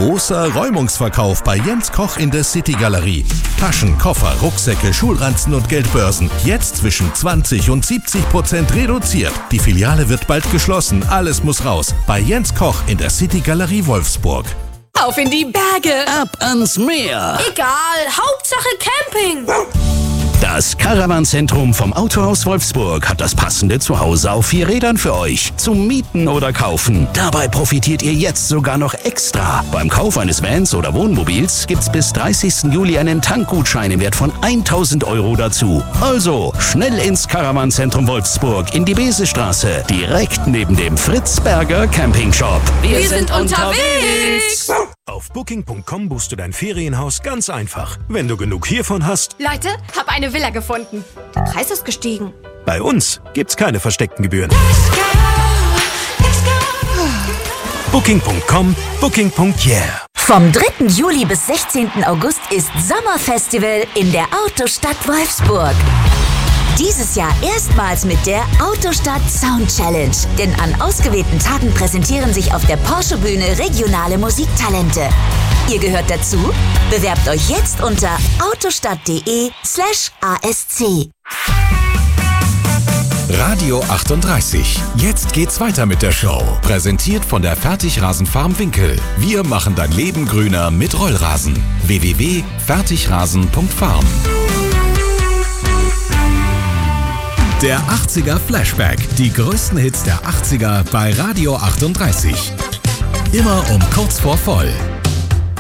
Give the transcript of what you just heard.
Großer Räumungsverkauf bei Jens Koch in der City Galerie. Taschen, Koffer, Rucksäcke, Schulranzen und Geldbörsen. Jetzt zwischen 20 und 70% reduziert. Die Filiale wird bald geschlossen. Alles muss raus. Bei Jens Koch in der City Galerie Wolfsburg. Auf in die Berge! Ab ans Meer! Egal, Hauptsache Camping! Das Caravan-Zentrum vom Autohaus Wolfsburg hat das passende Zuhause auf 4 Rädern für euch. Zum Mieten oder Kaufen. Dabei profitiert ihr jetzt sogar noch extra. Beim Kauf eines Vans oder Wohnmobils gibt's bis 30. Juli einen Tankgutschein im Wert von 1.000 € dazu. Also, schnell ins Caravan-Zentrum Wolfsburg in die Besestraße. Direkt neben dem Fritz-Berger Campingshop. Wir sind unterwegs! Auf Booking.com buchst du dein Ferienhaus ganz einfach. Wenn du genug hiervon hast. Leute, hab eine Villa gefunden. Der Preis ist gestiegen. Bei uns gibt's keine versteckten Gebühren. Booking.com, Booking.yeah. Vom 3. Juli bis 16. August ist Sommerfestival in der Autostadt Wolfsburg. Dieses Jahr erstmals mit der Autostadt Sound Challenge. Denn an ausgewählten Tagen präsentieren sich auf der Porsche-Bühne regionale Musiktalente. Ihr gehört dazu? Bewerbt euch jetzt unter autostadt.de/ASC. Radio 38. Jetzt geht's weiter mit der Show. Präsentiert von der Fertigrasenfarm Winkel. Wir machen dein Leben grüner mit Rollrasen. www.fertigrasen.farm. Der 80er Flashback. Die größten Hits der 80er bei Radio 38. Immer um kurz vor voll.